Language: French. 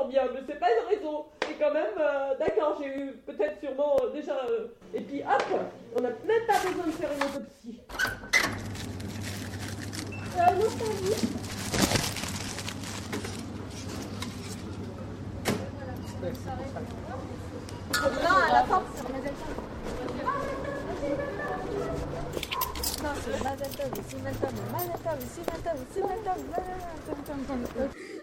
m'entends bien, mais c'est pas le réseau. Et quand même, d'accord, j'ai eu peut-être sûrement déjà... et puis hop, on n'a même pas besoin de faire une autopsie. Non, c'est vous. Non, à la fin, c'est Mazel Tov. Non, c'est Mazel Tov, ici Mazel Tov, ici Mazel Tov, ici Mazel Tov, ici Mazel Tov.